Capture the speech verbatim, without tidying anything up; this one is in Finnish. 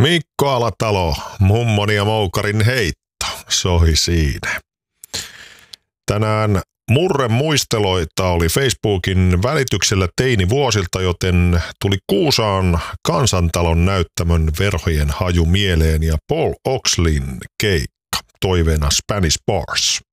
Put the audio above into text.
Mikko Alatalo, mummoni ja moukarin heitto, sohi siinä. Tänään murre muisteloita oli Facebookin välityksellä teinivuosilta, joten tuli Kuusaan Kansantalon näyttämön Verhojen haju mieleen ja Paul Oxleyn keikka, toiveena Spanish Bars.